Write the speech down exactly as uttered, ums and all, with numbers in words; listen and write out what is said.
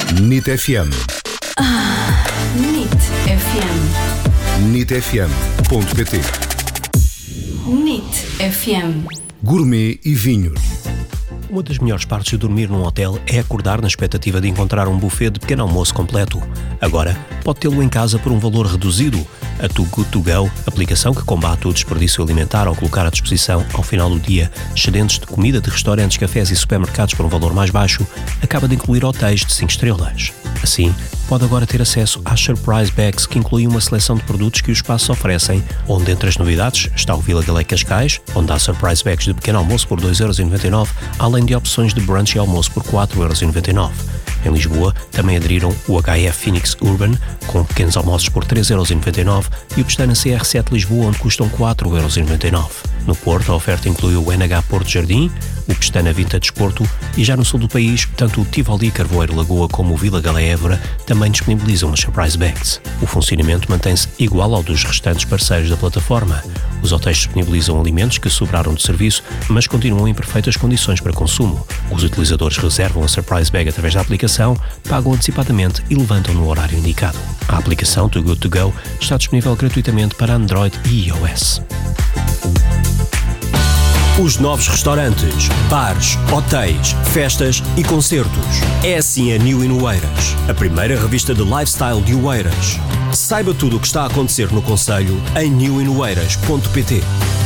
N I T F M. Ah, N I T F M. N I T F M ponto pt. N I T F M. Gourmet e vinhos. Uma das melhores partes de dormir num hotel é acordar na expectativa de encontrar um buffet de pequeno almoço completo. Agora, pode tê-lo em casa por um valor reduzido. A Too Good To Go, aplicação que combate o desperdício alimentar ao colocar à disposição, ao final do dia, excedentes de comida de restaurantes, cafés e supermercados por um valor mais baixo, acaba de incluir hotéis de cinco estrelas. Assim, pode agora ter acesso às Surprise Bags, que incluem uma seleção de produtos que os espaços oferecem, onde entre as novidades está o Vila Galé Cascais, onde há Surprise Bags de pequeno almoço por dois euros e noventa e nove, além de opções de brunch e almoço por quatro euros e noventa e nove. Em Lisboa, também aderiram o H F Phoenix Urban, com pequenos almoços por três euros e noventa e nove, e o Pestana C R sete Lisboa, onde custam quatro euros e noventa e nove. No Porto, a oferta inclui o N H Porto Jardim, o Pestana Vintage Porto, e já no sul do país, tanto o Tivoli Carvoeiro Lagoa como o Vila Galé Évora também disponibilizam as Surprise Bags. O funcionamento mantém-se igual ao dos restantes parceiros da plataforma. Os hotéis disponibilizam alimentos que sobraram do serviço, mas continuam em perfeitas condições para consumo. Os utilizadores reservam a Surprise Bag através da aplicação, pagam antecipadamente e levantam no horário indicado. A aplicação Too Good To Go está disponível gratuitamente para Android e iOS. Os novos restaurantes, bares, hotéis, festas e concertos. É assim a New in Oeiras, a primeira revista de lifestyle de Oeiras. Saiba tudo o que está a acontecer no concelho em new in oeiras ponto pt.